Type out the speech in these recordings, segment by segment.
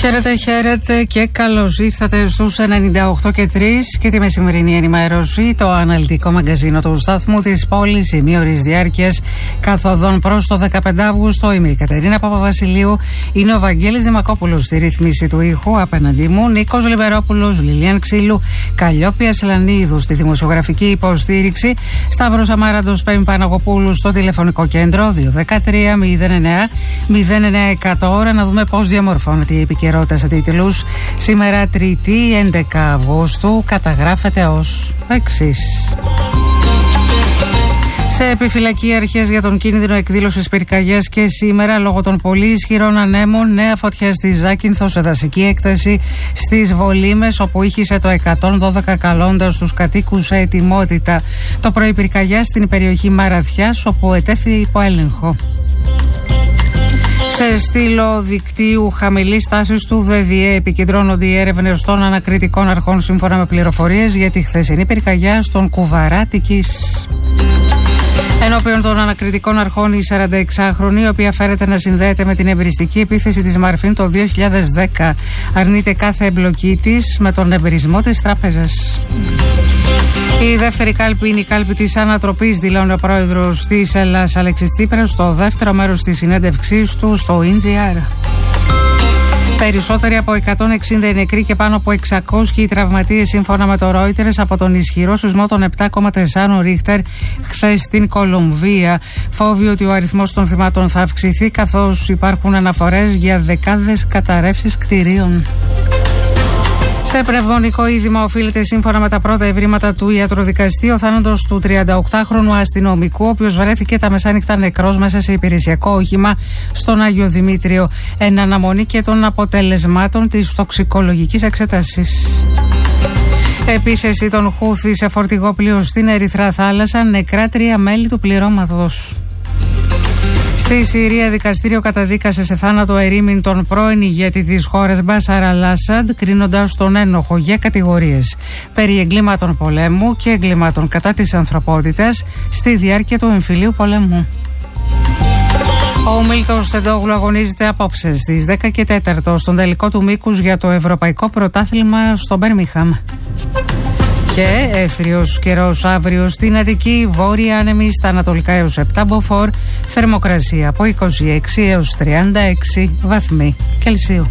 Χαίρετε και καλώς ήρθατε στους 98 και 3 και τη μεσημερινή ενημέρωση, το αναλυτικό μαγκαζίνο του σταθμού της πόλης, ημίωρης διάρκειας καθοδόν προς το 15 Αύγουστο. Είμαι η Κατερίνα Παπαβασιλείου, είναι ο Βαγγέλης Δημακόπουλος στη ρύθμιση του ήχου, απέναντί μου Νίκος Λιβερόπουλος, Λιλιάν Ξύλου, Καλλιόπια Σελανίδου στη δημοσιογραφική υποστήριξη, Σταύρος Αμάραντος, Πέμπη Παναγοπούλου στο τηλεφωνικό κέντρο 213 09 09 100. Ώρα να δούμε πώς διαμορφώνεται η επικαιρότητα σε τίτλους. Σήμερα Τρίτη 11 Αυγούστου καταγράφεται ως εξής. Σε επιφυλακή αρχές για τον κίνδυνο εκδήλωσης πυρκαγιάς και σήμερα λόγω των πολύ ισχυρών ανέμων, νέα φωτιά στη Ζάκυνθο σε δασική έκταση στις Βολήμες, όπου ήχησε το 112 καλώντας τους κατοίκους σε ετοιμότητα. Το πρωί πυρκαγιά στην περιοχή Μαραθιάς, όπου ετέθη υπό έλεγχο. Σε στήλο δικτύου χαμηλής τάσης του ΔΔΕ επικεντρώνονται οι έρευνες των ανακριτικών αρχών σύμφωνα με πληροφορίες για τη χθεσινή πυρκαγιά στον Κουβαρά Αττικής. Ενώπιον των ανακριτικών αρχών η 46χρονη, η οποία φέρεται να συνδέεται με την εμπειριστική επίθεση της Μαρφίν το 2010, αρνείται κάθε εμπλοκή της με τον εμπειρισμό της τράπεζας. Η δεύτερη κάλπη είναι η κάλπη της ανατροπής, δηλώνει ο πρόεδρος της Ελλάς Αλέξης Τσίπρας στο δεύτερο μέρος της συνέντευξής του στο NGR. Περισσότεροι από 160 οι νεκροί και πάνω από 600 οι τραυματίες σύμφωνα με το Reuters από τον ισχυρό σεισμό των 7,4 Ρίχτερ χθες στην Κολομβία. Φόβοι ότι ο αριθμός των θυμάτων θα αυξηθεί, καθώς υπάρχουν αναφορές για δεκάδες καταρρεύσεις κτηρίων. Σε πνευμονικό είδημα οφείλεται σύμφωνα με τα πρώτα ευρήματα του ιατροδικαστή ο θάνατος του 38χρονου αστυνομικού, ο οποίος βρέθηκε τα μεσάνυχτα νεκρός μέσα σε υπηρεσιακό όχημα στον Άγιο Δημήτριο, εν αναμονή και των αποτελεσμάτων της τοξικολογικής εξέτασης. Επίθεση των Χούθη σε φορτηγό πλοίο στην Ερυθρά Θάλασσα, νεκρά 3 μέλη του πληρώματος. Στη Συρία, δικαστήριο καταδίκασε σε θάνατο ερήμην τον πρώην ηγέτη της χώρας Μπάσαρ Αλ-Άσαντ, κρίνοντας τον ένοχο για κατηγορίες περί εγκλήματων πολέμου και εγκλήματων κατά της ανθρωπότητας στη διάρκεια του εμφυλίου πολέμου. Ο Μίλτος Τεντόγλου αγωνίζεται απόψε στις 10 και 4 στον τελικό του μήκους για το Ευρωπαϊκό Πρωτάθλημα στο Μπέρμιγχαμ. Και έθριος καιρός αύριο στην Αττική, βόρεια άνεμη στα ανατολικά έως 7 μποφόρ, θερμοκρασία από 26 έως 36 βαθμοί Κελσίου.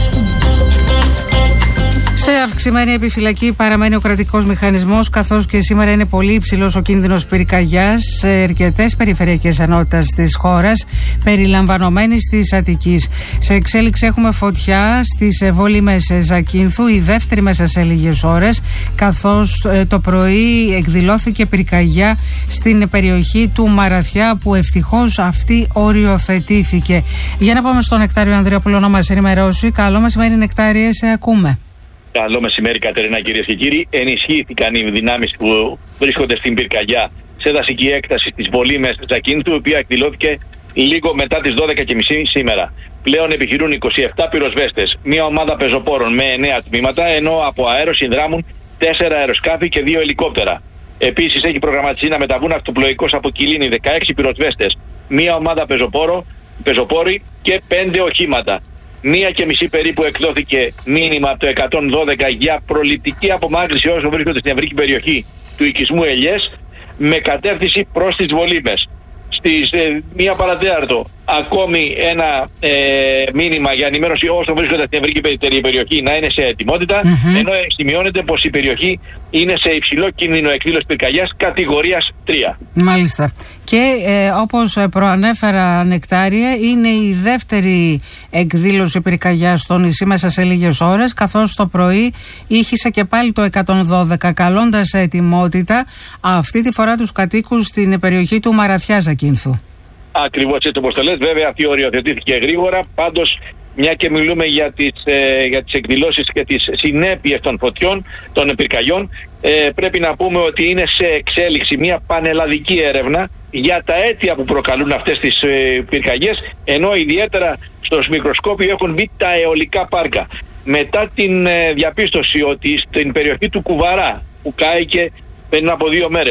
Σε αυξημένη επιφυλακή παραμένει ο κρατικός μηχανισμός, καθώς και σήμερα είναι πολύ υψηλός ο κίνδυνος πυρκαγιάς σε αρκετές περιφερειακές ενότητες της χώρας, περιλαμβανομένης της Αττικής. Σε εξέλιξη έχουμε φωτιά στις Βολήμες Ζακύνθου, η δεύτερη μέσα σε λίγες ώρες, καθώς το πρωί εκδηλώθηκε πυρκαγιά στην περιοχή του Μαραθιά, που ευτυχώς αυτή οριοθετήθηκε. Για να πάμε στον Νεκτάριο Ανδριόπουλο να μας ενημερώσει. Καλό μεσημέρι, Νεκτάριε, σε ακούμε. Καλό μεσημέρι, Κατερίνα, κυρίες και κύριοι. Ενισχύθηκαν οι δυνάμεις που βρίσκονται στην πυρκαγιά σε δασική έκταση στις Βολήμες Ζακύνθου, η οποία εκδηλώθηκε λίγο μετά τις 12.30 σήμερα. Πλέον επιχειρούν 27 πυροσβέστες, μια ομάδα πεζοπόρων με 9 τμήματα, ενώ από αέρο συνδράμουν 4 αεροσκάφη και 2 ελικόπτερα. Επίσης, έχει προγραμματιστεί να μεταβούν αυτοπλοϊκώς από Κιλίνη 16 πυροσβέστες, μια ομάδα πεζοπόροι και 5 οχήματα. 1:30 περίπου εκδόθηκε μήνυμα από το 112 για προληπτική απομάκρυνση όσων βρίσκονται στην ευρύτερη περιοχή του οικισμού Ελιές, με κατεύθυνση προς τις Βολήμες. Στις 1 παρατέταρτο ακόμη ένα μήνυμα για ενημέρωση όσων βρίσκονται στην ευρύτερη περιοχή να είναι σε ετοιμότητα, ενώ σημειώνεται πως η περιοχή είναι σε υψηλό κίνδυνο εκδήλωσης πυρκαγιάς κατηγορίας 3. Μάλιστα. Και όπως προανέφερα, Νεκτάρια, είναι η δεύτερη εκδήλωση πυρκαγιάς στο νησί μέσα σε λίγες ώρες, καθώς το πρωί ήχησε και πάλι το 112, καλώντας σε ετοιμότητα αυτή τη φορά τους κατοίκους στην περιοχή του Μαραθιά Ζακύνθου. Ακριβώς έτσι όπως το λες, βέβαια αυτή οριοθετήθηκε γρήγορα, πάντως μια και μιλούμε για τις εκδηλώσεις και τις συνέπειες των φωτιών, των πυρκαγιών, πρέπει να πούμε ότι είναι σε εξέλιξη μια πανελλαδική έρευνα για τα αίτια που προκαλούν αυτές τις πυρκαγιές, ενώ ιδιαίτερα στο μικροσκόπιο έχουν μπει τα αιωλικά πάρκα. Μετά την διαπίστωση ότι στην περιοχή του Κουβαρά, που κάηκε πριν από 2 μέρες,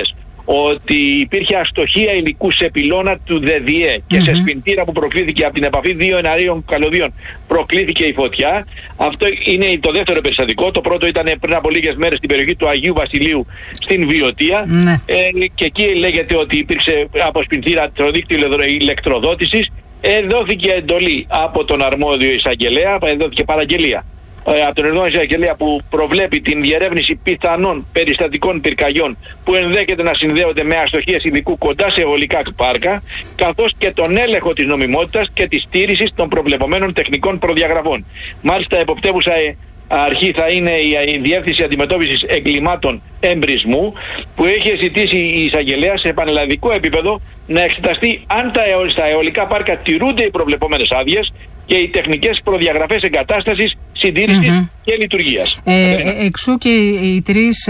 ότι υπήρχε αστοχία υλικού σε πυλώνα του ΔΔΕ και σε σπιντήρα που προκλήθηκε από την επαφή δύο εναρίων καλωδίων. Προκλήθηκε η φωτιά. Αυτό είναι το δεύτερο περιστατικό. Το πρώτο ήταν πριν από λίγες μέρες στην περιοχή του Αγίου Βασιλείου στην Βιωτία. Και εκεί λέγεται ότι υπήρξε από σπιντήρα το δίκτυο ηλεκτροδότησης. Δόθηκε εντολή από τον αρμόδιο εισαγγελέα, δόθηκε παραγγελία από τον αρμόδιο εισαγγελέα που προβλέπει την διερεύνηση πιθανών περιστατικών πυρκαγιών που ενδέχεται να συνδέονται με αστοχίες υλικού κοντά σε αιωλικά πάρκα, καθώς και τον έλεγχο της νομιμότητας και της στήρησης των προβλεπωμένων τεχνικών προδιαγραφών. Μάλιστα, εποπτεύουσα αρχή θα είναι η Διεύθυνση Αντιμετώπισης Εγκλημάτων Εμπρισμού, που έχει ζητήσει η εισαγγελέα σε πανελλαδικό επίπεδο να εξεταστεί αν στα αιωλικά πάρκα τηρούνται οι προβλεπόμενες άδειες και οι τεχνικές προδιαγραφές εγκατάστασης, συντήρησης και λειτουργίας. Εξού και οι τρεις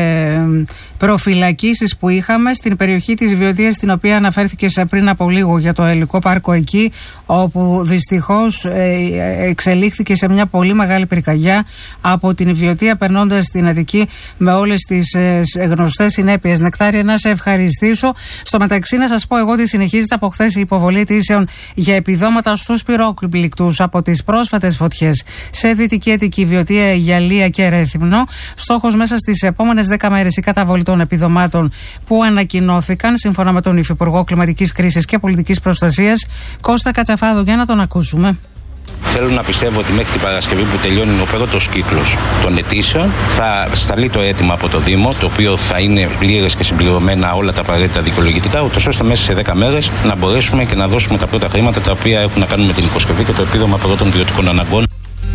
προφυλακίσεις που είχαμε στην περιοχή της Βιωτίας, στην οποία αναφέρθηκες πριν από λίγο για το αιωλικό πάρκο εκεί, όπου δυστυχώς εξελίχθηκε σε μια πολύ μεγάλη πυρκαγιά από την Βιωτία περνώντας στην Αττική με όλες τις γνωστές συνέπειες. Νεκτάρια, να σε ευχαριστήσω. Στο μεταξύ να σας πω εγώ ότι συνεχίζεται από χθες η υποβολή αιτήσεων για επιδόματα στους πυρόκλικτους από τις πρόσφατες φωτιές σε Δυτική Αττική, Βιωτία, Αιγιαλία και Ρέθυμνο. Στόχος μέσα στις επόμενες 10 μέρες η καταβολή των επιδομάτων που ανακοινώθηκαν σύμφωνα με τον Υφυπουργό Κλιματικής Κρίσης και Πολιτικής Προστασίας, Κώστα Κατσαφάδο. Για να τον ακούσουμε. Θέλω να πιστεύω ότι μέχρι την Παρασκευή που τελειώνει ο πρώτος κύκλος των αιτήσεων θα σταλεί το αίτημα από το Δήμο, το οποίο θα είναι πλήρες και συμπληρωμένα όλα τα απαραίτητα δικαιολογητικά, ούτως ώστε μέσα σε 10 μέρες να μπορέσουμε και να δώσουμε τα πρώτα χρήματα τα οποία έχουν να κάνουν με την υποσκευή και το επίδομα πρώτων βιωτικών αναγκών.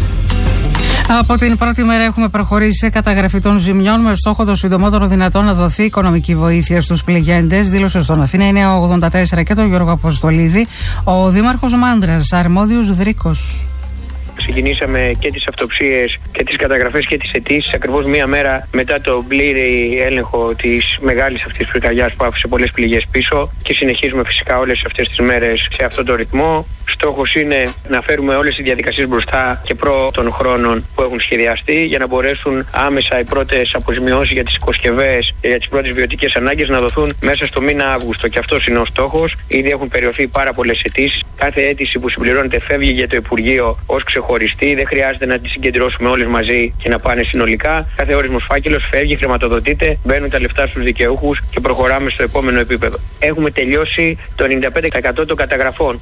Από την πρώτη μέρα έχουμε προχωρήσει σε καταγραφή των ζημιών με στόχο το συντομότερο δυνατό να δοθεί οικονομική βοήθεια στους πληγέντες, δήλωσε στον Αθήνα 984 και τον Γιώργο Αποστολίδη ο Δήμαρχος Μάνδρας, αρμόδιος Δρίκος. Ξεκινήσαμε και τις αυτοψίες και τις καταγραφές και τις αιτήσεις ακριβώς μία μέρα μετά το πλήρη έλεγχο της μεγάλης αυτής πυρκαγιάς που άφησε πολλές πληγές πίσω, και συνεχίζουμε φυσικά όλες αυτές τις μέρες σε αυτόν τον ρυθμό. Στόχος είναι να φέρουμε όλες τις διαδικασίες μπροστά και προ των χρόνων που έχουν σχεδιαστεί, για να μπορέσουν άμεσα οι πρώτες αποζημιώσεις για τις οικοσκευές και για τις πρώτες βιωτικές ανάγκες να δοθούν μέσα στο μήνα Αύγουστο. Και αυτός είναι ο στόχος. Ήδη έχουν περιοθεί πάρα πολλές αιτήσεις. Κάθε αίτηση που συμπληρώνεται φεύγει για το Υπουργείο ως ξεχωριστή. Δεν χρειάζεται να τις συγκεντρώσουμε όλες μαζί και να πάνε συνολικά. Κάθε όρισμος φάκελος φεύγει, χρηματοδοτείται, μπαίνουν τα λεφτά στους δικαιούχους και προχωράμε στο επόμενο επίπεδο. Έχουμε τελειώσει το 95% των καταγραφών.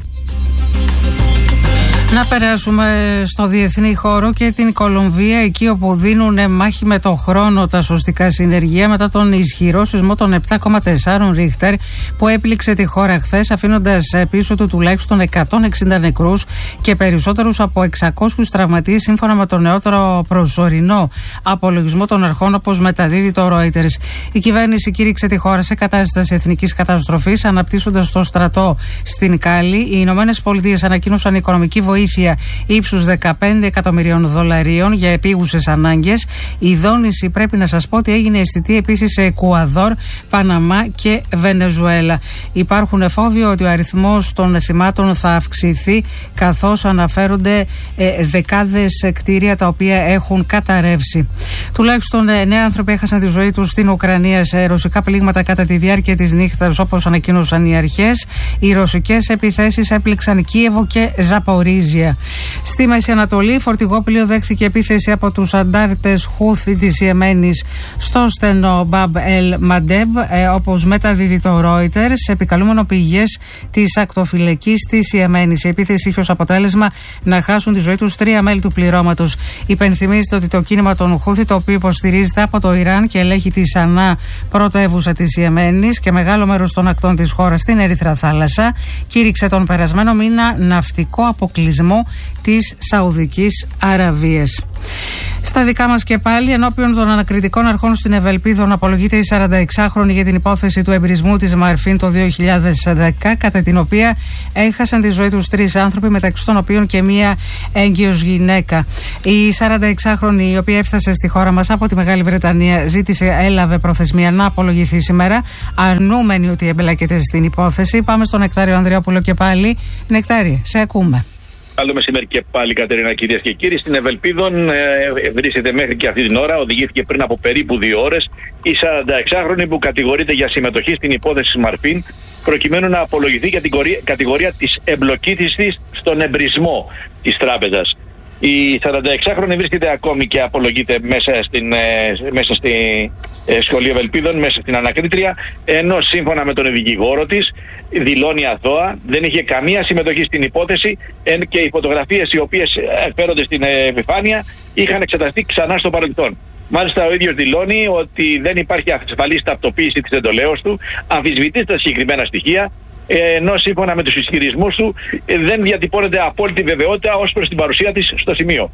Να περάσουμε στο διεθνή χώρο και την Κολομβία, εκεί όπου δίνουν μάχη με το χρόνο τα σωστικά συνεργεία μετά τον ισχυρό σεισμό των 7,4 Ρίχτερ που έπληξε τη χώρα χθες, αφήνοντας πίσω του τουλάχιστον 160 νεκρούς και περισσότερους από 600 τραυματίες, σύμφωνα με τον νεότερο προσωρινό απολογισμό των αρχών, όπως μεταδίδει το Reuters. Η κυβέρνηση κήρυξε τη χώρα σε κατάσταση εθνικής καταστροφής, αναπτύσσοντας το στρατό στην Κάλι. Οι Ηνωμένες Πολιτείες ανακοίνωσαν οικονομική βοήθεια ύψους 15 εκατομμυρίων δολαρίων για επίγουσες ανάγκες. Η δόνηση, πρέπει να σας πω, ότι έγινε αισθητή επίσης σε Εκουαδόρ, Παναμά και Βενεζουέλα. Υπάρχουν φόβοι ότι ο αριθμός των θυμάτων θα αυξηθεί, καθώς αναφέρονται δεκάδες κτίρια τα οποία έχουν καταρρεύσει. Τουλάχιστον 9 άνθρωποι έχασαν τη ζωή τους στην Ουκρανία σε ρωσικά πλήγματα κατά τη διάρκεια της νύχτας, όπως ανακοίνωσαν οι αρχές. Οι ρωσικές επιθέσεις έπληξαν Κίεβο και Ζαπορίζια. Στη Μέση Ανατολή, φορτηγό πλοίο δέχθηκε επίθεση από τους αντάρτες Χούθη της Ιεμένης στο στενό Μπαμπ Ελ Μαντεμπ, όπως μεταδίδει το Reuters, επικαλούμενο πηγές της ακτοφυλακής της Ιεμένης. Η επίθεση είχε ως αποτέλεσμα να χάσουν τη ζωή τους 3 μέλη του πληρώματος. Υπενθυμίζεται ότι το κίνημα των Χούθη, το οποίο υποστηρίζεται από το Ιράν και ελέγχει τη Σανά, πρωτεύουσα της Ιεμένης και μεγάλο μέρος των ακτών της χώρας στην Ερυθρά Θάλασσα, κήρυξε τον περασμένο μήνα ναυτικό αποκλεισμό της Σαουδικής Αραβίας. Στα δικά μας και πάλι, ενώπιον των ανακριτικών αρχών στην Ευελπίδων, απολογείται η 46χρονη για την υπόθεση του εμπρισμού της Μαρφίν το 2010, κατά την οποία έχασαν τη ζωή τους 3 άνθρωποι, μεταξύ των οποίων και μία έγκυος γυναίκα. Η 46χρονη, η οποία έφτασε στη χώρα μας από τη Μεγάλη Βρετανία, έλαβε προθεσμία να απολογηθεί σήμερα, αρνούμενη ότι εμπλέκεται στην υπόθεση. Πάμε στον Νεκτάριο Ανδριόπουλο και πάλι. Νεκτάριε, σε ακούμε. Καλό μεσημέρι και πάλι, Κατερίνα, κυρίες και κύριοι. Στην Ευελπίδων βρίσκεται μέχρι και αυτή την ώρα. Οδηγήθηκε πριν από περίπου 2 ώρες η 46χρονη που κατηγορείται για συμμετοχή στην υπόθεση Σμαρφίν, προκειμένου να απολογηθεί για την κατηγορία της εμπλοκής της στον εμπρισμό της τράπεζας. Η 46χρονη βρίσκεται ακόμη και απολογείται μέσα στη σχολείο Ευελπίδων, μέσα στην ανακρίτρια, ενώ σύμφωνα με τον δικηγόρο της δηλώνει αθώα, δεν είχε καμία συμμετοχή στην υπόθεση και οι φωτογραφίες οι οποίες φέρονται στην επιφάνεια είχαν εξεταστεί ξανά στο παρελθόν. Μάλιστα, ο ίδιος δηλώνει ότι δεν υπάρχει ασφαλής ταυτοποίηση της εντολέως του, αμφισβητεί τα συγκεκριμένα στοιχεία, ενώ σύμφωνα με τους ισχυρισμούς του δεν διατυπώνεται απόλυτη βεβαιότητα ως προς την παρουσία της στο σημείο.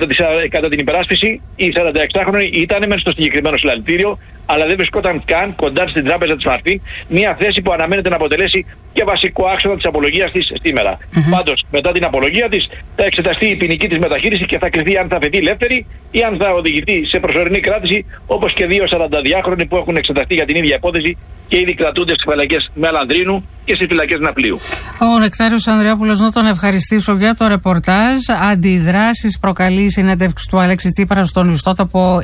Κατά την υπεράσπιση, η 46χρονη ήταν μεν στο συγκεκριμένο συλλαλητήριο, αλλά δεν βρισκόταν καν κοντά στην τράπεζα της Σμαρφίν, μια θέση που αναμένεται να αποτελέσει και βασικό άξονα της απολογίας της σήμερα. Πάντως, μετά την απολογία της, θα εξεταστεί η ποινική της μεταχείριση και θα κριθεί αν θα αφαιθεί ελεύθερη ή αν θα οδηγηθεί σε προσωρινή κράτηση, όπως και 2 42χρονοι που έχουν εξεταστεί για την ίδια υπόθεση και ήδη κρατούνται στις φυλακές Μελανδρίνου και στις φυλακές Ναπλίου. Ο Νεκτάριος Ανδριόπουλος, να τον ευχαριστήσω για το ρεπορτάζ. Αντιδράσεις προκαλεί η συνέντευξη του Αλέξη Τσίπρα στον ιστότοπο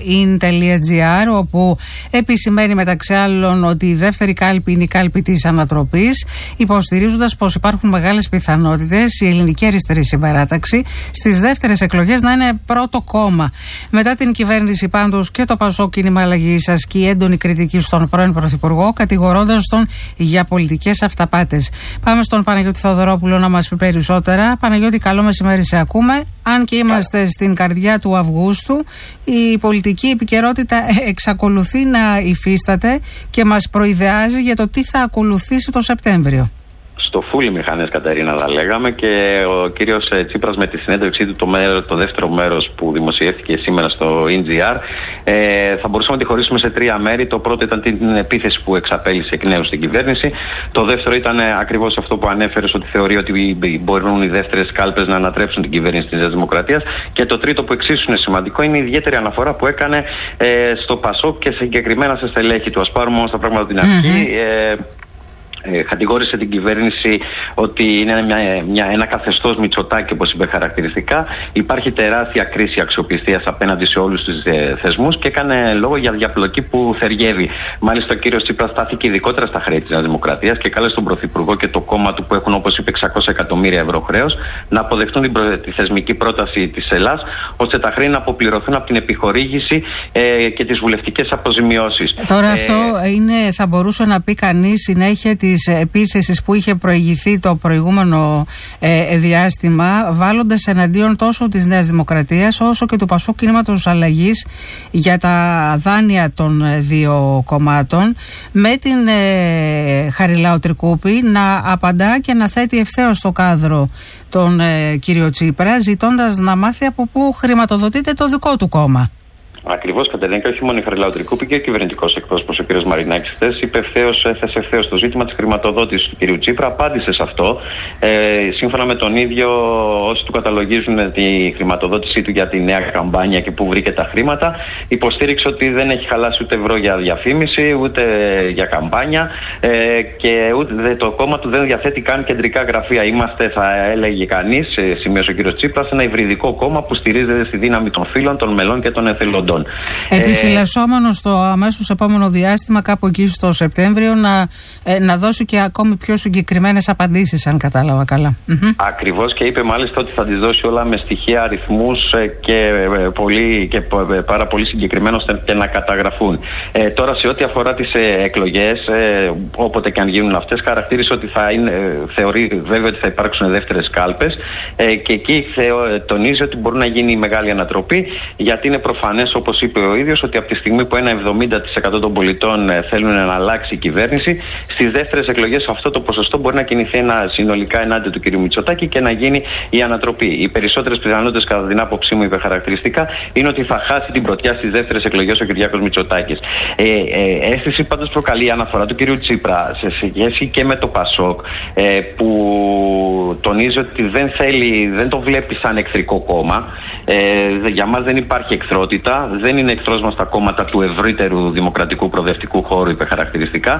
in.gr, όπου επισημαίνει μεταξύ άλλων ότι η δεύτερη κάλπη είναι η κάλπη της ανατροπής, υποστηρίζοντας πως υπάρχουν μεγάλες πιθανότητες η Ελληνική Αριστερή Συμπαράταξη στις δεύτερες εκλογές να είναι πρώτο κόμμα. Μετά την κυβέρνηση, πάντως, και το Πασόκ Κίνημα Αλλαγής ασκεί έντονη κριτική στον πρώην Πρωθυπουργό, κατηγορώντας τον για πολιτικές αυταπάτες. Πάμε στον Παναγιώτη Θεοδωρόπουλο να μας πει περισσότερα. Παναγιώτη, καλό μεσημέρι, σε ακούμε. Αν και είμαστε στην καρδιά του Αυγούστου, η πολιτική επικαιρότητα εξακολουθεί να υφίσταται και μας προειδεάζει για το τι θα ακολουθήσει το Σεπτέμβριο. Στο φούλι μηχανές, Κατερίνα, θα λέγαμε, και ο κύριος Τσίπρας με τη συνέντευξή του το δεύτερο μέρος που δημοσιεύτηκε σήμερα στο in.gr, θα μπορούσαμε να τη χωρίσουμε σε 3 μέρη. Το πρώτο ήταν την επίθεση που εξαπέλυσε εκ νέου στην κυβέρνηση. Το δεύτερο ήταν ακριβώς αυτό που ανέφερες, ότι θεωρεί ότι μπορούν οι δεύτερες κάλπες να ανατρέψουν την κυβέρνηση της Νέας Δημοκρατίας. Και το τρίτο που εξίσου είναι σημαντικό είναι η ιδιαίτερη αναφορά που έκανε στο Πασόκ και συγκεκριμένα σε στελέχη του. Ας πάρουμε όμως τα πράγματα από την αρχή. Κατηγόρησε την κυβέρνηση ότι είναι ένα καθεστώς Μητσοτάκη, όπως είπε χαρακτηριστικά. Υπάρχει τεράστια κρίση αξιοπιστίας απέναντι σε όλους τους θεσμούς και έκανε λόγο για διαπλοκή που θεριεύει. Μάλιστα, ο κύριος Τσίπρας στάθηκε ειδικότερα στα χρέη της Νέας Δημοκρατίας και κάλεσε τον Πρωθυπουργό και το κόμμα του, που έχουν, όπως είπε, 600 εκατομμύρια ευρώ χρέος, να αποδεχτούν τη θεσμική πρόταση της Ελλάς, ώστε τα χρέη να αποπληρωθούν από την επιχορήγηση και τις βουλευτικές αποζημιώσεις. Τώρα αυτό θα μπορούσε να πει κανείς συνέχεια της επίθεσης που είχε προηγηθεί το προηγούμενο διάστημα, βάλλοντας εναντίον τόσο της Νέας Δημοκρατίας όσο και του Πασόκ Κινήματος Αλλαγής για τα δάνεια των 2 κομμάτων, με την Χαριλάου Τρικούπη να απαντά και να θέτει ευθέως στο κάδρο τον κύριο Τσίπρα, ζητώντας να μάθει από πού χρηματοδοτείται το δικό του κόμμα. Ακριβώς, Κατερίνα, και όχι μόνο η Χαριλάου Τρικούπη και ο κυβερνητικός εκπρόσωπος, ο κ. Μαρινάκης, χθες έθεσε ευθέως το ζήτημα της χρηματοδότησης του κ. Τσίπρα. Απάντησε σε αυτό. Σύμφωνα με τον ίδιο, όσοι του καταλογίζουν τη χρηματοδότησή του για τη νέα καμπάνια και πού βρήκε τα χρήματα, υποστήριξε ότι δεν έχει χαλάσει ούτε ευρώ για διαφήμιση, ούτε για καμπάνια και ούτε το κόμμα του δεν διαθέτει καν κεντρικά γραφεία. Είμαστε, θα έλεγε κανείς, σημείωσε ο κ. Τσίπρας, ένα υβριδικό κόμμα που στηρίζεται στη δύναμη των φίλων, των μελών και των εθελοντών. Επιφυλασσόμενο στο αμέσως επόμενο διάστημα, κάπου εκεί στο Σεπτέμβριο, να δώσει και ακόμη πιο συγκεκριμένες απαντήσεις, αν κατάλαβα καλά. Ακριβώς, και είπε μάλιστα ότι θα τις δώσει όλα με στοιχεία, αριθμούς και πάρα πολύ συγκεκριμένους και να καταγραφούν. Τώρα, σε ό,τι αφορά τις εκλογές, όποτε και αν γίνουν αυτές, χαρακτήρισε ότι θεωρεί βέβαια ότι θα υπάρξουν δεύτερες κάλπες και εκεί τονίζει ότι μπορεί να γίνει η μεγάλη ανατροπή, γιατί είναι προφανές, όπως είπε ο ίδιος, ότι από τη στιγμή που ένα 70% των πολιτών θέλουν να αλλάξει η κυβέρνηση, στις δεύτερες εκλογές αυτό το ποσοστό μπορεί να κινηθεί συνολικά ενάντια του κ. Μητσοτάκη και να γίνει η ανατροπή. Οι περισσότερες πιθανότητες, κατά την άποψή μου, υπερχαρακτηριστικά, είναι ότι θα χάσει την πρωτιά στις δεύτερες εκλογές ο Κυριάκος Μητσοτάκης. Αίσθηση πάντως προκαλεί η αναφορά του κ. Τσίπρα σε σχέση και με το Πασόκ, που τονίζει ότι δεν το βλέπει σαν εχθρικό κόμμα. Για μας δεν υπάρχει εχθρότητα. δεν είναι εχθρός μας στα κόμματα του ευρύτερου δημοκρατικού προοδευτικού χώρου υπερχαρακτηριστικά,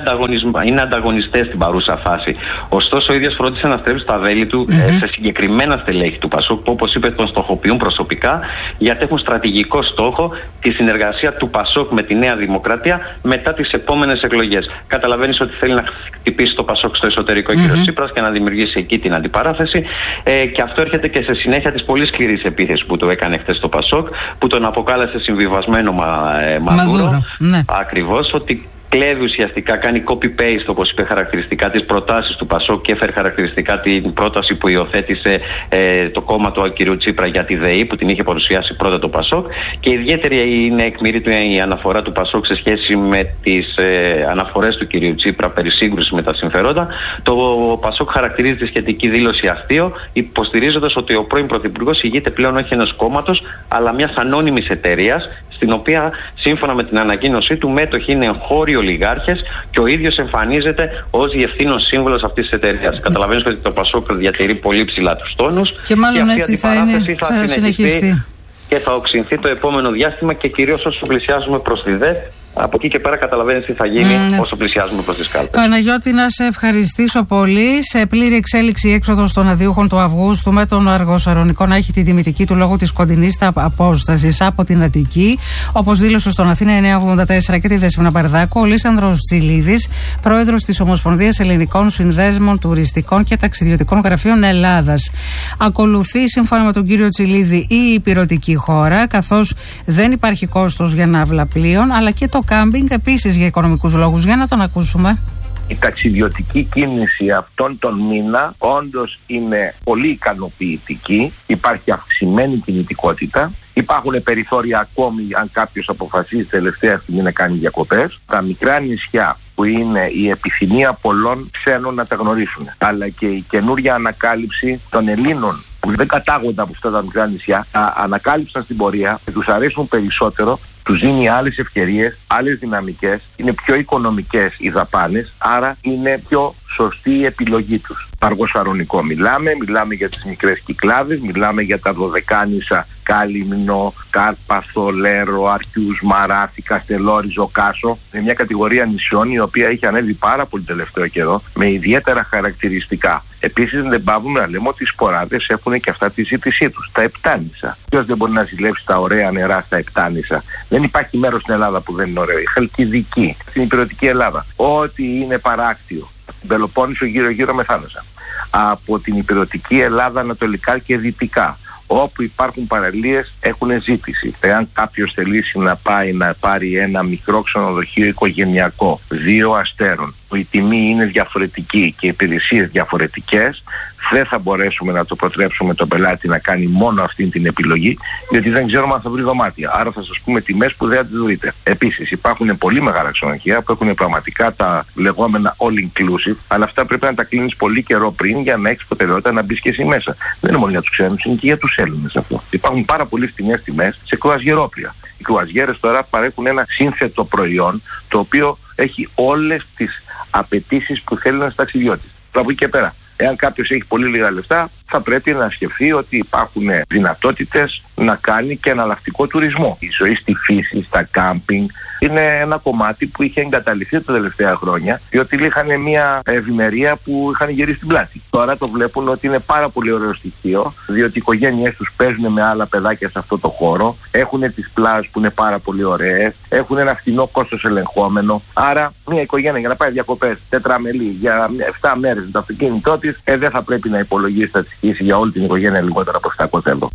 είναι ανταγωνιστές στην παρούσα φάση. Ωστόσο, ο ίδιος φρόντισε να στρέψει τα βέλη του σε συγκεκριμένα στελέχη του ΠΑΣΟΚ, που όπως είπε τον στοχοποιούν προσωπικά, γιατί έχουν στρατηγικό στόχο τη συνεργασία του ΠΑΣΟΚ με τη Νέα Δημοκρατία μετά τις επόμενες εκλογές. Καταλαβαίνεις ότι θέλει να χτυπήσει το ΠΑΣΟΚ στο εσωτερικό κύριο Τσίπρας και να δημιουργήσει εκεί την αντιπαράθεση. Και αυτό έρχεται και σε συνέχεια της πολύ σκληρής επίθεσης που το έκανε χθες το ΠΑΣΟΚ, που τον αποκάλεσε συμβιβασμένο Μαδούρο. Ναι. Ακριβώς, ότι κλέβει ουσιαστικά, κάνει copy-paste, όπως είπε χαρακτηριστικά, τις προτάσεις του ΠΑΣΟΚ και έφερε χαρακτηριστικά την πρόταση που υιοθέτησε το κόμμα του κ. Τσίπρα για τη ΔΕΗ, που την είχε παρουσιάσει πρώτα το ΠΑΣΟΚ. Και ιδιαίτερη είναι εκμήρη του η αναφορά του ΠΑΣΟΚ σε σχέση με τις αναφορές του κ. Τσίπρα περί σύγκρουση με τα συμφέροντα. Το ΠΑΣΟΚ χαρακτηρίζει τη σχετική δήλωση αστείο, υποστηρίζοντας ότι ο πρώην Πρωθυπουργός ηγείται πλέον όχι ενός κόμματος, αλλά μιας ανώνυμης εταιρείας, στην οποία σύμφωνα με την ανακοίνωσή του μέτοχοι είναι εγχώροι ολιγάρχες και ο ίδιος εμφανίζεται ως διευθύνων σύμβουλος αυτής της εταιρείας. Καταλαβαίνεις ότι το ΠΑΣΟΚ διατηρεί πολύ ψηλά τους τόνους και μάλλον έτσι θα συνεχιστεί και θα οξυνθεί το επόμενο διάστημα, και κυρίως όσο πλησιάζουμε προς τη ΔΕΘ. Από εκεί και πέρα καταλαβαίνεις τι θα γίνει όσο πλησιάζουμε προς τις κάλπες. Παναγιώτη, να σε ευχαριστήσω πολύ. Σε πλήρη εξέλιξη η έξοδος των αδειούχων του Αυγούστου, με τον Αργοσαρονικό να έχει τη τιμητική του λόγω της κοντινής απόστασης από την Αττική. Όπως δήλωσε στον Αθήνα 984 και τη Δέσποινα Παρδάκου, ο Λύσανδρος Τσιλίδης, πρόεδρος της Ομοσπονδίας Ελληνικών Συνδέσμων Τουριστικών και Ταξιδιωτικών Γραφείων Ελλάδας. Ακολουθεί, σύμφωνα με τον κύριο Τσιλίδη, η υπηρετική χώρα, καθώς δεν υπάρχει κόστος για ναύλα πλοίων, αλλά και το κάμπινγκ επίσης για οικονομικούς λόγους. Για να τον ακούσουμε. Η ταξιδιωτική κίνηση αυτόν τον μήνα όντως είναι πολύ ικανοποιητική. Υπάρχει αυξημένη κινητικότητα. Υπάρχουν περιθώρια ακόμη αν κάποιος αποφασίσει τελευταία στιγμή να κάνει διακοπές. Τα μικρά νησιά που είναι η επιθυμία πολλών ξένων να τα γνωρίσουν, αλλά και η καινούρια ανακάλυψη των Ελλήνων που δεν κατάγονται από αυτά τα μικρά νησιά, τα ανακάλυψαν στην πορεία και τους αρέσουν περισσότερο, τους δίνει άλλες ευκαιρίες, άλλες δυναμικές, είναι πιο οικονομικές οι δαπάνες, άρα είναι πιο σωστή η επιλογή τους. Αργοσαρονικό μιλάμε για τις μικρές Κυκλάδες, μιλάμε για τα Δωδεκάνησα, Κάλυμνο, Κάρπαθο, Λέρο, Αρκιούς, Μαράθη, Καστελόρι, Ζοκάσο. Είναι μια κατηγορία νησιών η οποία έχει ανέβει πάρα πολύ τελευταίο καιρό με ιδιαίτερα χαρακτηριστικά. Επίσης δεν πάβουμε να λέμε ότι οι σποράδες έχουν και αυτά τη ζήτησή τους. Τα Επτάνησα. Ποιος δεν μπορεί να ζηλέψει τα ωραία νερά στα Επτάνησα? Δεν υπάρχει μέρος στην Ελλάδα που δεν είναι ωραίο. Η Χαλκιδική, στην υπηρετική Ελλάδα. Ό,τι είναι παράκτιο. Την Πελοπόννησο γύρω-γύρω με θάλασσα. Από την υπηρετική Ελλάδα ανατολικά και δυτικά, όπου υπάρχουν παραλίες, έχουν ζήτηση. Εάν κάποιος θελήσει να πάει να πάρει ένα μικρό ξενοδοχείο οικογενειακό 2 αστέρων, που η τιμή είναι διαφορετική και οι υπηρεσίες διαφορετικές, δεν θα μπορέσουμε να το προτρέψουμε τον πελάτη να κάνει μόνο αυτή την επιλογή, γιατί δεν ξέρουμε αν θα βρει δωμάτια. Άρα θα σας πούμε τιμές που δεν τις βρείτε. Επίσης υπάρχουν πολύ μεγάλα ξενοδοχεία που έχουν πραγματικά τα λεγόμενα all inclusive, αλλά αυτά πρέπει να τα κλείνεις πολύ καιρό πριν για να έχεις προτεραιότητα να μπεις και εσύ μέσα. Δεν είναι μόνο για τους ξένους, είναι και για τους Έλληνες αυτό. Υπάρχουν πάρα πολύ φθηνές τιμές σε κρουαζιερόπλια. Οι κρουαζιέρες τώρα παρέχουν ένα σύνθετο προϊόν το οποίο έχει όλες τις απαιτήσεις που θέλει ένας ταξιδιώτης. Από εκεί και πέρα, εάν κάποιος έχει πολύ λίγα λεφτά, θα πρέπει να σκεφτεί ότι υπάρχουν δυνατότητες να κάνει και εναλλακτικό τουρισμό. Η ζωή στη φύση, στα κάμπινγκ, είναι ένα κομμάτι που είχε εγκαταλειφθεί τα τελευταία χρόνια, διότι είχαν μια ευημερία που είχαν γυρίσει στην πλάτη. Τώρα το βλέπουν ότι είναι πάρα πολύ ωραίο στοιχείο, διότι οι οικογένειές τους παίζουν με άλλα παιδάκια σε αυτό το χώρο, έχουν τις πλάζ που είναι πάρα πολύ ωραίες, έχουν ένα φθηνό κόστος ελεγχόμενο. Άρα, μια οικογένεια για να πάει διακοπές τετραμελή για 7 μέρες με το αυτοκίνητό της, δεν θα πρέπει να υπολογίσει τα τυχήσει για όλη την οικογένεια λιγότερα από 700 ευρώ.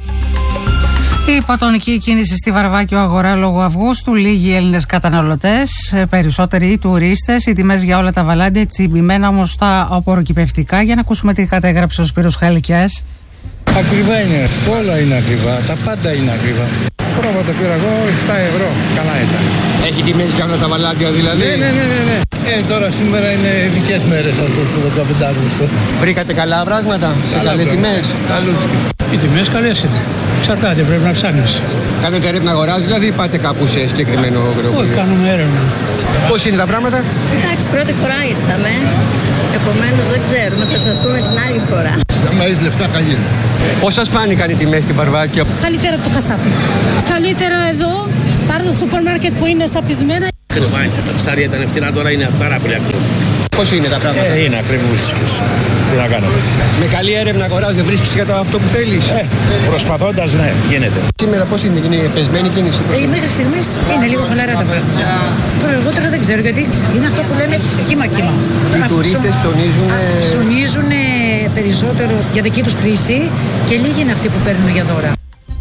Η υποτονική κίνηση στη Βαρβάκιο αγορά λόγω Αυγούστου, λίγοι Έλληνες καταναλωτές, περισσότεροι οι τουρίστες, οι τιμές για όλα τα βαλάντια τσιμπημένα όμως τα οπωροκυπευτικά. Για να ακούσουμε τι κατέγραψε ο Σπύρος Χαλικιάς. Ακριβά είναι, όλα είναι ακριβά, τα πάντα είναι ακριβά. Πρόβατα πήρα εγώ 7 ευρώ, καλά ήταν. Έχει τιμές για όλα τα βαλάντια δηλαδή? Ναι. Τώρα σήμερα είναι ειδικές μέρες αυτές το 15 Αύγουστο. Βρήκατε καλά πράγματα, σε καλές τιμές? Καλούτσικες. Οι τιμές καλές είναι. Εξαρτάται, πρέπει να ψάχνεις. Κάνετε έρευνα αγοράς, δηλαδή ή πάτε κάπου σε συγκεκριμένο γραφείο? Όχι, κάνουμε έρευνα. Πώς είναι τα πράγματα? Εντάξει, πρώτη φορά ήρθαμε. Επομένως δεν ξέρουμε, θα σας πούμε την άλλη φορά. άμα έχεις λεφτά καλή είναι. Πώς σας φάνηκαν οι τιμές στην Βαρβάκιο? Καλύτερα από το Κασάπι. Καλύτερα εδώ, πάρε το σούπερ μάρκετ που είναι σαπισμένα. Τα ψάρια ήταν φθηνά, τώρα είναι πάρα πολύ ακριβά. Πώς είναι τα πράγματα? Είναι ακριβούτσικες. Τι να κάνω. Με καλή έρευνα αγοράς δεν βρίσκεις κατά αυτό που θέλεις? Προσπαθώντας, ναι, γίνεται. Σήμερα πώς είναι πεσμένη κίνηση? Μέχρι στιγμής είναι λίγο χαλαρά τα πράγματα. Τώρα αργότερα δεν ξέρω γιατί είναι αυτό που λένε κύμα-κύμα. Οι τουρίστες ψωνίζουν περισσότερο για δική τους χρήση και λίγοι είναι αυτοί που παίρνουν για δώρα.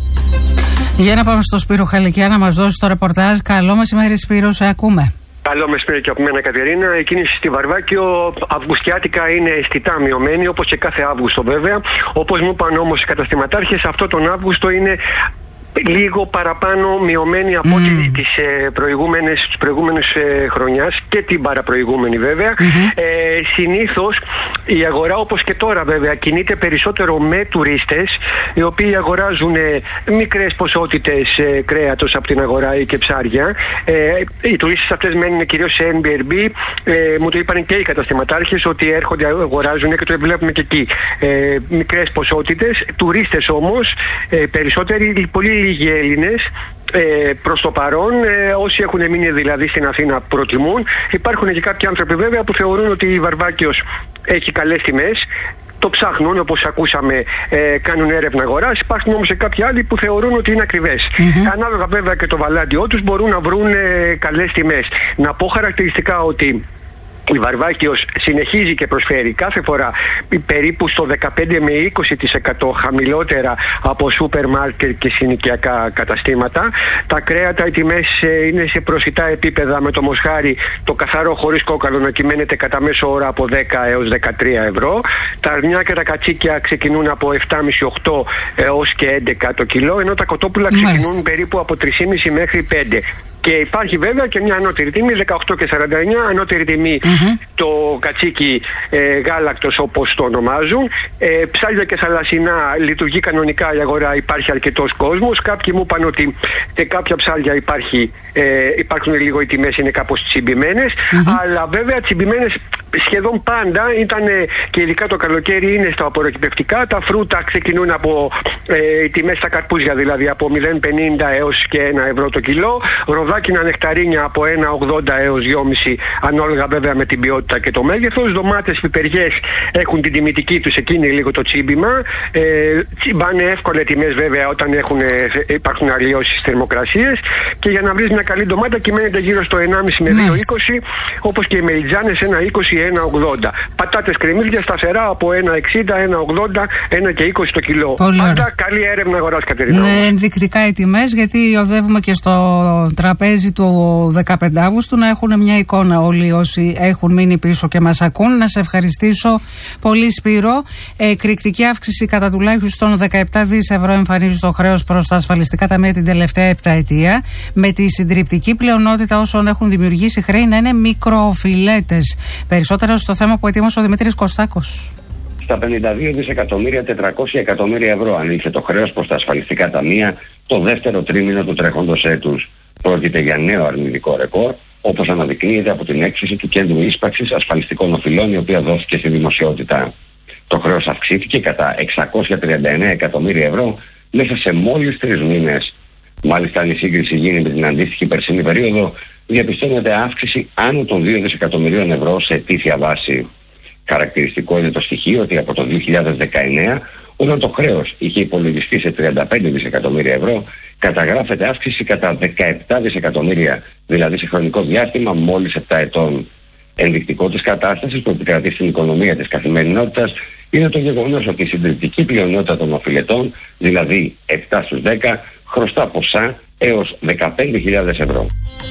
Για να πάμε στο Σπύρο Χαλικιά να μας δώσει το ρεπορτάζ. Καλό μεσημέρι, Σπύρο, σε ακούμε. Καλό μεσημέρι και από μένα, Κατερίνα. Η κίνηση στη Βαρβάκιο αυγουστιάτικα είναι αισθητά μειωμένη, όπως και κάθε Αύγουστο βέβαια. Όπως μου είπαν όμως οι καταστηματάρχες, αυτό τον Αύγουστο είναι λίγο παραπάνω μειωμένη από ό,τι τις προηγούμενες χρονιάς και την παραπροηγούμενη βέβαια. Συνήθως η αγορά, όπως και τώρα βέβαια, κινείται περισσότερο με τουρίστες οι οποίοι αγοράζουν μικρές ποσότητες κρέατος από την αγορά ή και ψάρια. Οι τουρίστες αυτές μένουν κυρίως σε Airbnb. Μου το είπαν και οι καταστηματάρχες ότι έρχονται, αγοράζουν και το βλέπουμε και εκεί. Μικρές ποσότητες. Τουρίστες όμως περισσότεροι, πολύ λίγοι Έλληνες προς το παρόν, όσοι έχουν μείνει δηλαδή στην Αθήνα προτιμούν. Υπάρχουν και κάποιοι άνθρωποι βέβαια που θεωρούν ότι η Βαρβάκιος έχει καλές τιμές. Το ψάχνουν, όπως ακούσαμε, κάνουν έρευνα αγοράς. Υπάρχουν όμως και κάποιοι άλλοι που θεωρούν ότι είναι ακριβές. Ανάλογα βέβαια και το βαλάντιό τους μπορούν να βρουν καλές τιμές. Να πω χαρακτηριστικά ότι η Βαρβάκιος συνεχίζει και προσφέρει κάθε φορά περίπου στο 15 με 20% χαμηλότερα από σούπερ μάρκετ και συνοικιακά καταστήματα. Τα κρέατα, οι τιμές είναι σε προσιτά επίπεδα, με το μοσχάρι το καθαρό χωρίς κόκαλο να κυμαίνεται κατά μέσο ώρα από 10 έως 13 ευρώ. Τα αρνιά και τα κατσίκια ξεκινούν από 7,5-8 έως και 11 το κιλό, ενώ τα κοτόπουλα ξεκινούν περίπου από 3,5 μέχρι 5. Και υπάρχει βέβαια και μια ανώτερη τιμή, 18,49, ανώτερη τιμή το κατσίκι γάλακτος όπως το ονομάζουν. Ψάρια και θαλασσινά λειτουργεί κανονικά η αγορά, υπάρχει αρκετός κόσμος. Κάποιοι μου είπαν ότι σε κάποια ψάρια υπάρχουν λίγο οι τιμές, είναι κάπως τσιμπημένες, αλλά βέβαια τσιμπημένες σχεδόν πάντα ήταν, και ειδικά το καλοκαίρι είναι στα απορροκυπευτικά. Τα φρούτα ξεκινούν από οι τιμές στα καρπούζια, δηλαδή από 0,50 έως και 1 ευρώ το κιλό. Ροδάκινα νεκταρίνια από 1,80 έως 2,5, ανάλογα βέβαια με την ποιότητα και το μέγεθος. Ντομάτες, πιπεριές έχουν την τιμητική τους, εκείνη λίγο το τσίμπημα. Τσιμπάνε εύκολα τιμές βέβαια όταν υπάρχουν αλλοιώσεις θερμοκρασίες. Και για να βρεις μια καλή ντομάτα κυμαίνεται γύρω στο 1,5 με 2,20, όπως και οι μελιτζάνες 1,20-1,80. Πατάτες κρεμμύδια σταθερά από 1,60, 1,80, 1,20 το κιλό. Πάντα καλή έρευνα αγοράς, Κατερίνα. Ναι, ενδεικτικά οι τιμές, γιατί οδεύουμε και στο τραπέζι του 15 Αύγουστου να έχουν μια εικόνα όλοι όσοι έχουν μείνει πίσω και μας ακούν. Να σε ευχαριστήσω πολύ, Σπύρο. Εκρηκτική αύξηση κατά τουλάχιστον 17 δις ευρώ εμφανίζει το χρέος προς τα ασφαλιστικά ταμεία την τελευταία επταετία, με τη συντριπτική πλειονότητα όσων έχουν δημιουργήσει χρέη να είναι μικροοφιλέτες. Περισσότερο στο θέμα που ετοίμασε ο Δημήτρης Κωστάκος. Στα 52 δισεκατομμύρια 400 εκατομμύρια ευρώ ανήλθε το χρέος προς τα ασφαλιστικά ταμεία το δεύτερο τρίμηνο του τρέχοντος έτους. Πρόκειται για νέο αρνητικό ρεκόρ, όπως αναδεικνύεται από την έκθεση του Κέντρου Ίσπραξης Ασφαλιστικών Οφειλών, η οποία δόθηκε στη δημοσιότητα. Το χρέος αυξήθηκε κατά 639 εκατομμύρια ευρώ μέσα σε μόλις 3 μήνες. Μάλιστα, αν η σύγκριση γίνει με την αντίστοιχη περσινή περίοδο, διαπιστώνεται αύξηση άνω των 2 δισεκατομμυρίων ευρώ σε ετήσια βάση. Χαρακτηριστικό είναι το στοιχείο ότι από το 2019, όταν το χρέος είχε υπολογιστεί σε 35 δισεκατομμύρια ευρώ, καταγράφεται αύξηση κατά 17 δισεκατομμύρια, δηλαδή σε χρονικό διάστημα μόλις 7 ετών. Ενδεικτικό της κατάστασης που επικρατεί στην οικονομία της καθημερινότητας είναι το γεγονός ότι η συντριπτική πλειονότητα των οφειλετών, δηλαδή 7 στους 10, χρωστά ποσά έως 15.000 ευρώ.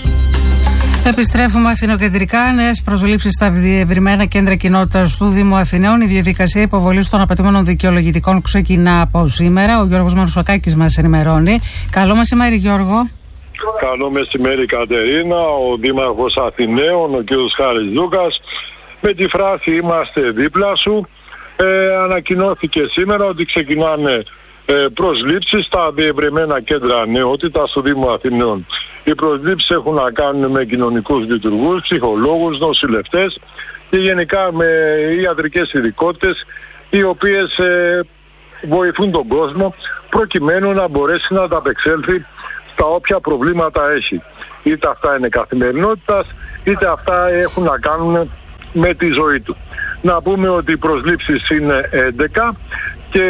Επιστρέφουμε αθηνοκεντρικά. Νέες προσλήψεις στα διευρυμένα κέντρα κοινότητας του Δήμου Αθηναίων. Η διαδικασία υποβολής των απαιτούμενων δικαιολογητικών ξεκινά από σήμερα. Ο Γιώργος Μαρουσακάκης μας ενημερώνει. Καλό μεσημέρι, Γιώργο. Καλό μεσημέρι, Κατερίνα. Ο Δήμαρχος Αθηναίων, ο κ. Χάρης Λούκας, με τη φράση «Είμαστε δίπλα σου», ανακοινώθηκε σήμερα ότι ξεκινάνε προσλήψεις στα διευρυμένα κέντρα νεότητας του Δήμου Αθηναίων. Οι προσλήψεις έχουν να κάνουν με κοινωνικούς λειτουργούς, ψυχολόγους, νοσηλευτές και γενικά με ιατρικές ειδικότητες οι οποίες βοηθούν τον κόσμο προκειμένου να μπορέσει να ανταπεξέλθει στα όποια προβλήματα έχει. Είτε αυτά είναι καθημερινότητας, είτε αυτά έχουν να κάνουν με τη ζωή του. Να πούμε ότι οι προσλήψεις είναι 11 και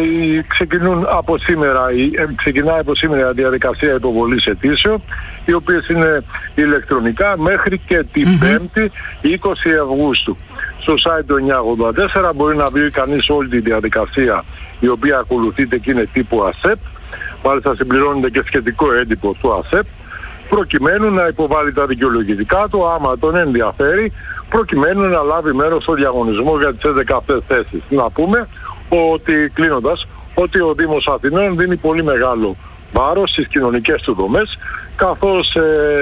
ξεκινάει από σήμερα η διαδικασία υποβολής αιτήσεων, οι οποίες είναι ηλεκτρονικά μέχρι και την 5η 20 Αυγούστου. Στο site του 984 μπορεί να βρει κανείς όλη τη διαδικασία, η οποία ακολουθείται και είναι τύπου ΑΣΕΠ. Μάλιστα συμπληρώνεται και σχετικό έντυπο του ΑΣΕΠ, προκειμένου να υποβάλει τα δικαιολογητικά του, άμα τον ενδιαφέρει, προκειμένου να λάβει μέρος στο διαγωνισμό για τις 11 αυτές θέσεις. Να πούμε ότι, κλείνοντας, ότι ο Δήμος Αθηναίων δίνει πολύ μεγάλο βάρος στις κοινωνικές του δομές, καθώς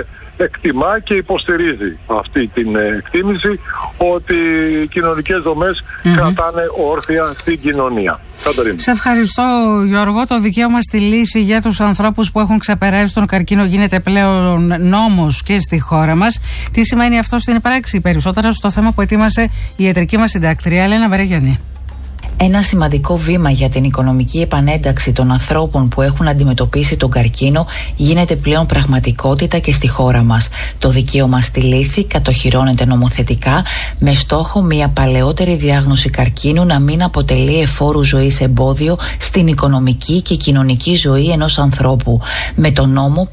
εκτιμά και υποστηρίζει αυτή την εκτίμηση ότι οι κοινωνικές δομές κρατάνε όρθια στην κοινωνία. Σε ευχαριστώ, Γιώργο. Το δικαίωμα στη λύση για τους ανθρώπους που έχουν ξεπεράσει τον καρκίνο γίνεται πλέον νόμος και στη χώρα μας. Τι σημαίνει αυτό στην πράξη? Περισσότερα στο θέμα που ετοίμασε η ιατρική μας συντάκτρια Έλενα Βερεγιανή. Ένα σημαντικό βήμα για την οικονομική επανένταξη των ανθρώπων που έχουν αντιμετωπίσει τον καρκίνο γίνεται πλέον πραγματικότητα και στη χώρα μας. Το δικαίωμα στη λύθη κατοχυρώνεται νομοθετικά με στόχο μια παλαιότερη διάγνωση καρκίνου να μην αποτελεί εφόρου ζωής εμπόδιο στην οικονομική και κοινωνική ζωή ενός ανθρώπου. Με τον νόμο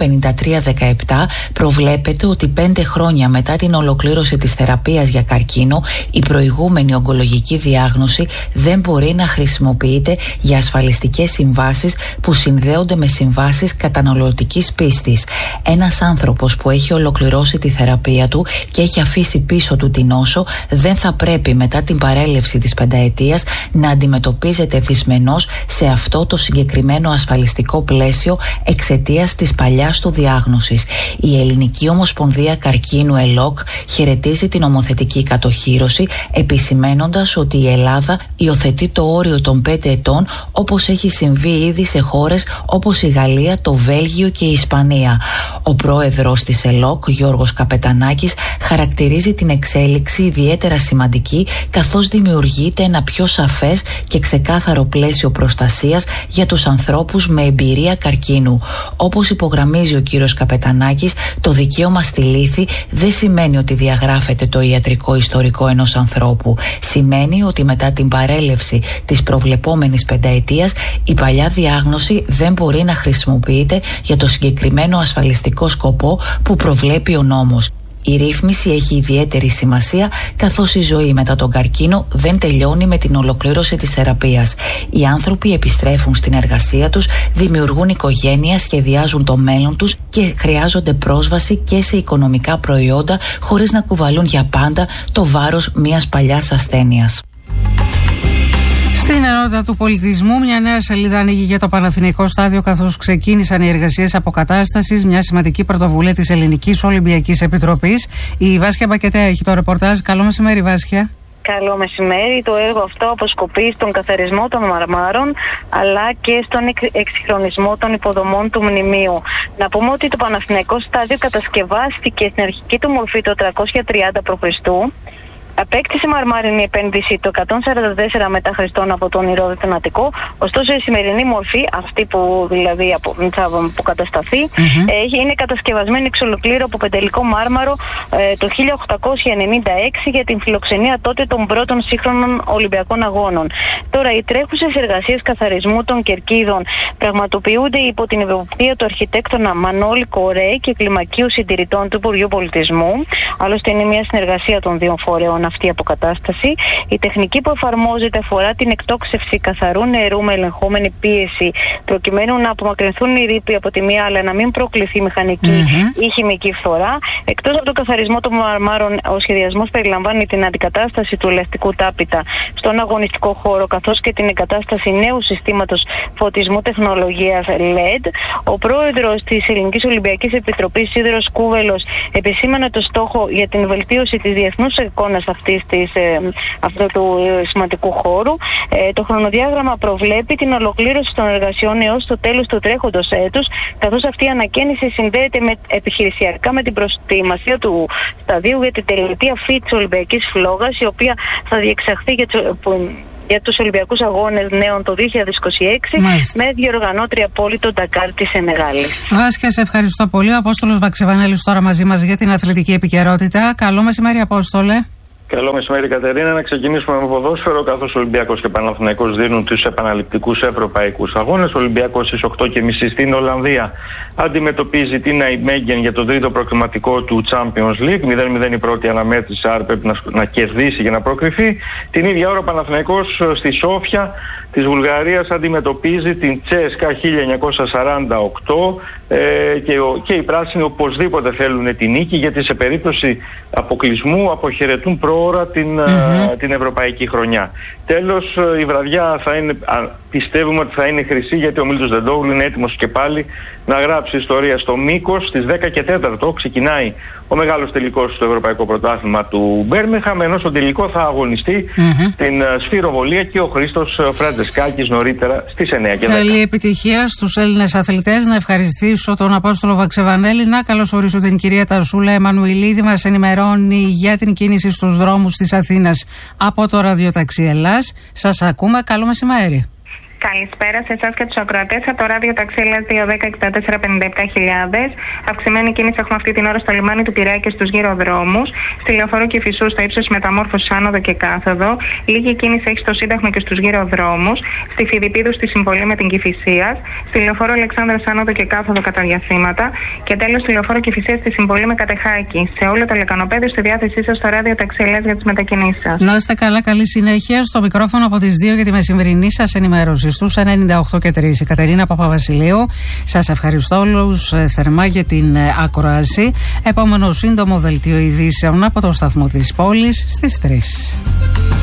5317 προβλέπεται ότι 5 χρόνια μετά την ολοκλήρωση της θεραπείας για καρκίνο, η προηγούμενη ογκολογική διάγνωση δεν μπορεί να χρησιμοποιείται για ασφαλιστικές συμβάσεις που συνδέονται με συμβάσεις καταναλωτικής πίστης. Ένας άνθρωπος που έχει ολοκληρώσει τη θεραπεία του και έχει αφήσει πίσω του την νόσο δεν θα πρέπει μετά την παρέλευση της 5ετίας να αντιμετωπίζεται δυσμενώς σε αυτό το συγκεκριμένο ασφαλιστικό πλαίσιο εξαιτίας της παλιάς του διάγνωσης. Η Ελληνική Ομοσπονδία Καρκίνου ΕΛΟΚ χαιρετίζει την νομοθετική κατοχύρωση, επισημένοντας ότι η Ελλάδα υιοθετεί το όριο των 5 ετών, όπως έχει συμβεί ήδη σε χώρες όπως η Γαλλία, το Βέλγιο και η Ισπανία. Ο πρόεδρος της ΕΛΟΚ, Γιώργος Καπετανάκης, χαρακτηρίζει την εξέλιξη ιδιαίτερα σημαντική, καθώς δημιουργείται ένα πιο σαφές και ξεκάθαρο πλαίσιο προστασίας για τους ανθρώπους με εμπειρία καρκίνου. Όπως υπογραμμίζει ο κύριος Καπετανάκης, το δικαίωμα στη λύθη δεν σημαίνει ότι διαγράφεται το ιατρικό ιστορικό ενός ανθρώπου. Σημαίνει ότι μετά την παρέλευση της προβλεπόμενης 5ετίας, η παλιά διάγνωση δεν μπορεί να χρησιμοποιείται για το συγκεκριμένο ασφαλιστικό σκοπό που προβλέπει ο νόμος. Η ρύθμιση έχει ιδιαίτερη σημασία, καθώς η ζωή μετά τον καρκίνο δεν τελειώνει με την ολοκλήρωση της θεραπείας. Οι άνθρωποι επιστρέφουν στην εργασία τους, δημιουργούν οικογένεια, σχεδιάζουν το μέλλον τους και χρειάζονται πρόσβαση και σε οικονομικά προϊόντα χωρίς να κουβαλούν για πάντα το βάρος μιας παλιάς ασθένειας. Στην ενότητα του πολιτισμού, μια νέα σελίδα ανοίγει για το Παναθηναϊκό Στάδιο, καθώς ξεκίνησαν οι εργασίες αποκατάστασης, μια σημαντική πρωτοβουλία της Ελληνικής Ολυμπιακής Επιτροπής. Η Βάσια Μπακετέα έχει το ρεπορτάζ. Καλό μεσημέρι, Βάσια. Καλό μεσημέρι. Το έργο αυτό αποσκοπεί στον καθαρισμό των μαρμάρων αλλά και στον εξυγχρονισμό των υποδομών του μνημείου. Να πούμε ότι το Παναθηναϊκό Στάδιο κατασκευάστηκε στην αρχική του μορφή το 330 π.Χ. Απέκτησε μαρμάρινη επένδυση το 144 μετά Χριστόν από τον Ηρώδη τον Αττικό. Ωστόσο η σημερινή μορφή, αυτή που δηλαδή θα αποκατασταθεί, είναι κατασκευασμένη εξ ολοκλήρου από πεντελικό μάρμαρο το 1896 για την φιλοξενία τότε των πρώτων σύγχρονων Ολυμπιακών Αγώνων. Τώρα οι τρέχουσες εργασίες καθαρισμού των κερκίδων πραγματοποιούνται υπό την εποπτεία του αρχιτέκτονα Μανώλη Κορέ και κλιμακίου συντηρητών του Υπουργείου Πολιτισμού. Άλλωστε είναι μια συνεργασία των δύο φορέων αυτή η αποκατάσταση. Η τεχνική που εφαρμόζεται αφορά την εκτόξευση καθαρού νερού με ελεγχόμενη πίεση, προκειμένου να απομακρυνθούν οι ρήποι από τη μία, αλλά να μην προκληθεί μηχανική ή χημική φθορά. Εκτός από τον καθαρισμό των μαρμάρων, ο σχεδιασμός περιλαμβάνει την αντικατάσταση του ελαστικού τάπητα στον αγωνιστικό χώρο, καθώς και την εγκατάσταση νέου συστήματος φωτισμού τεχνολογίας LED. Ο πρόεδρος της Ελληνικής Ολυμπιακής Επιτροπής, Σίδερος Κούβελος, επισήμανε το στόχο για την βελτίωση της διεθνούς εικόνας αυτού του σημαντικού χώρου. Το χρονοδιάγραμμα προβλέπει την ολοκλήρωση των εργασιών έως το τέλος του τρέχοντος έτους, καθώς αυτή η ανακαίνιση συνδέεται επιχειρησιακά με την προετοιμασία του σταδίου για την τελετή αφή της Ολυμπιακής Φλόγας, η οποία θα διεξαχθεί για τους Ολυμπιακούς Αγώνες Νέων το 2026 με διοργανώτρια πόλη τον Ντακάρ της Σενεγάλης. Βάσια, σε ευχαριστώ πολύ. Ο Απόστολος Βαξεβανέλης τώρα μαζί μας για την αθλητική επικαιρότητα. Καλό μεσημέρι, Απόστολε. Καλό μεσημέρι, Κατερίνα. Να ξεκινήσουμε με ποδόσφαιρο, καθώς ο Ολυμπιακός και Παναθηναϊκός δίνουν τους επαναληπτικούς ευρωπαϊκούς αγώνες. Ο Ολυμπιακός στις 8.30 στην Ολλανδία αντιμετωπίζει την Αϊμέγγεν για το τρίτο προκριματικό του Champions League. 0-0 η πρώτη αναμέτρηση, άρα πρέπει να κερδίσει για να προκριθεί. Την ίδια ώρα ο Παναθηναϊκός στη Σόφια της Βουλγαρίας αντιμετωπίζει την Τσέσκα 1948 και οι πράσινοι οπωσδήποτε θέλουν την νίκη, γιατί σε περίπτωση αποκλεισμού αποχαιρετούν προώρα την ευρωπαϊκή χρονιά. Τέλος, η βραδιά πιστεύουμε ότι θα είναι χρυσή, γιατί ο Μίλτος Δεντόγλου είναι έτοιμος και πάλι να γράψει ιστορία στο Μύκος. Στις 10 και 4 ξεκινάει ο μεγάλος τελικός στο Ευρωπαϊκό Πρωτάθλημα του Μπέρμιχαμ, ενώ στον τελικό θα αγωνιστεί την σφυροβολία και ο Χρήστος Φραντεσκάκης νωρίτερα στις 9 και 10. Καλή επιτυχία στους Έλληνες αθλητές. Να ευχαριστήσω τον Απόστολο Βαξεβανέλη. Να καλωσορίσω την κυρία Ταρσούλα Εμμανουηλίδη. Μας ενημερώνει για την κίνηση στους δρόμους της Αθήνας από το Ραδιοταξί Ελλάς. Σας ακούμε. Καλό μεσημέρι. Καλησπέρα σε εσάς και τους ακροατές από το ράδιο ταξί Ελλάς 210-64-57.000. Αυξημένη κίνηση έχουμε αυτή την ώρα στο λιμάνι του Πειραιά και στους γυροδρόμους. Στη Λεωφόρο Κηφισού στο ύψος μεταμόρφωσης άνοδο και κάθοδο. Λίγη κίνηση έχει στο Σύνταγμα και στους γυροδρόμους. Στη Φιδιππίδου στη συμβολή με την Κηφισίας. Στη Λεωφόρο Αλεξάνδρας άνοδο και κάθοδο κατά διαστήματα. Και τέλος στη Λεωφόρο Κηφισίας στη συμβολή με Κατεχάκη. Σε όλο το λεκανοπέδιο στη διάθεσή σας στο ράδιο ταξί Ελλάς για τις μετακινήσεις σας. Να είστε καλά, καλή συνέχεια. Στο μικρόφωνο από τις 2 για τη μεσημερινή σας ενημέρωση. Στους 98 και 3. Η Κατερίνα Παπαβασιλείου. Σας ευχαριστώ όλους θερμά για την ακρόαση. Επόμενο σύντομο δελτίο ειδήσεων από το σταθμό της πόλης στις 3.